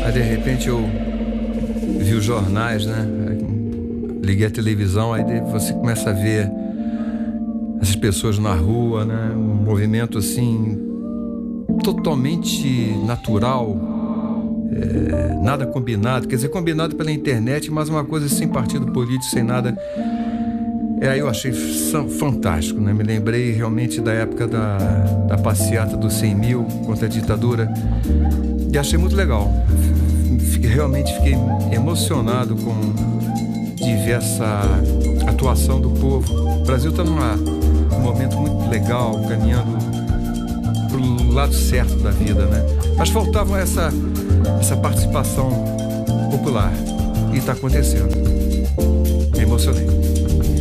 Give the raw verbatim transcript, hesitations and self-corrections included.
Aí de repente eu vi os jornais, né? Liguei a televisão, aí você começa a ver essas pessoas na rua, né? Um movimento assim totalmente natural, é, nada combinado, quer dizer, combinado pela internet, mas uma coisa sem partido político, sem nada. É, aí eu achei fantástico, né? Me lembrei realmente da época da, da passeata dos cem mil contra a ditadura e achei muito legal. Realmente fiquei emocionado com de ver essa atuação do povo. O Brasil está num momento muito legal, caminhando para o lado certo da vida, né? Mas faltava essa, essa participação popular e está acontecendo. Me emocionei.